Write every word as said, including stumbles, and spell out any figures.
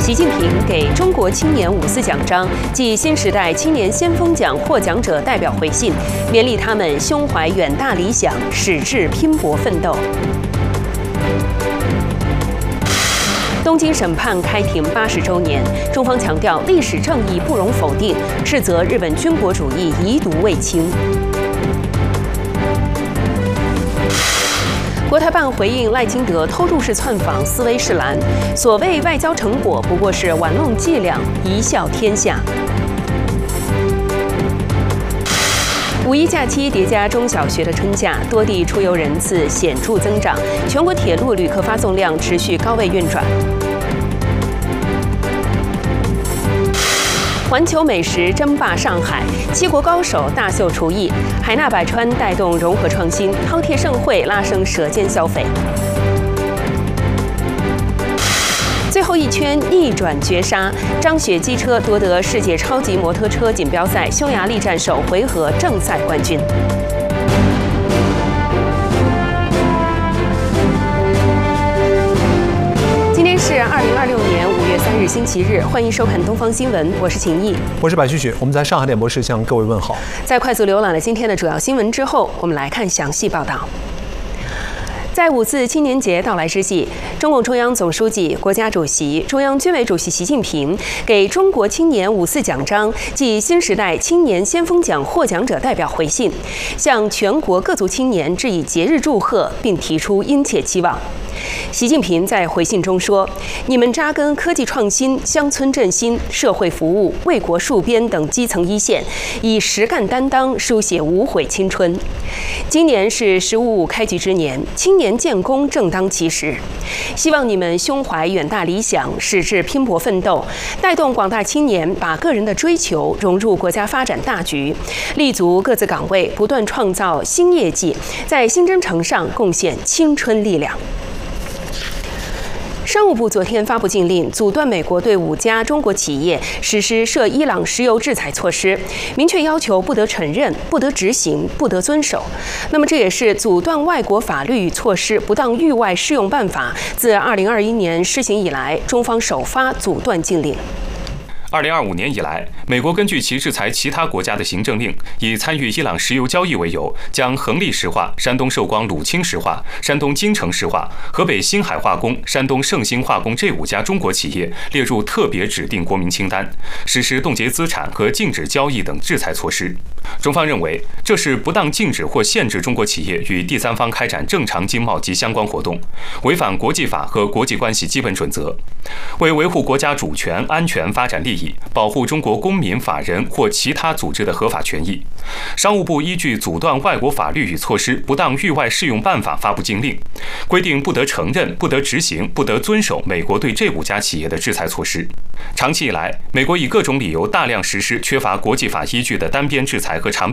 习近平给中国青年五四奖章暨新时代青年先锋奖获奖者代表回信，勉励他们胸怀远大理想，矢志拼搏奋斗。东京审判开庭八十周年，中方强调历史正义不容否定，斥责日本军国主义遗毒未清。国台办回应赖清德偷渡式窜访斯威士兰，所谓外交成果不过是玩弄伎俩，贻笑天下。五一假期叠加中小学的春假，多地出游人次显著增长，全国铁路旅客发送量持续高位运转。环球美食争霸上海，七国高手大秀厨艺，海纳百川带动融合创新，饕餮盛会拉升舌尖消费。最后一圈逆转绝杀，张雪机车夺得世界超级摩托车锦标赛匈牙利站首回合正赛冠军。今天是二零二六年五月三日星期日，欢迎收看东方新闻，我是秦毅， 我是白旭旭，我们在上海点播室向各位问好。 在快速浏览了今天的主要新闻之后，我们来看详细报道。在五四青年节到来之际，中共中央总书记、国家主席、中央军委主席习近平给中国青年五四奖章暨新时代青年先锋奖获奖者代表回信，向全国各族青年致以节日祝贺，并提出殷切期望。习近平在回信中说：“你们扎根科技创新、乡村振兴、社会服务、为国戍边等基层一线，以实干担当书写无悔青春。今年是‘十五五’开局之年，青年建功正当其时。希望你们胸怀远大理想，矢志拼搏奋斗，带动广大青年把个人的追求融入国家发展大局，立足各自岗位，不断创造新业绩，在新征程上贡献青春力量。”商务部昨天发布禁令，阻断美国对五家中国企业实施涉伊朗石油制裁措施，明确要求不得承认、不得执行、不得遵守。那么，这也是阻断外国法律与措施不当域外适用办法自二零二一年施行以来，中方首发阻断禁令。 二零二五年以来，美国根据其制裁其他国家的行政令，以参与伊朗石油交易为由，将恒力石化、山东寿光鲁清石化、山东金城石化、河北星海化工、山东盛兴化工这五家中国企业列入特别指定国民清单，实施冻结资产和禁止交易等制裁措施。中方认为，这是不当禁止或限制中国企业与第三方开展正常经贸及相关活动，违反国际法和国际关系基本准则，为维护国家主权、安全、发展利益，保护中国公民、法人或其他组织的合法权益。商务部依据阻断外国法律与措施不当域外适用办法发布禁令，规定不得承认、不得执行、不得遵守美国对这五家企业的制裁措施。长期以来，美国以各种理由大量实施缺乏国际法依据的单边制裁和长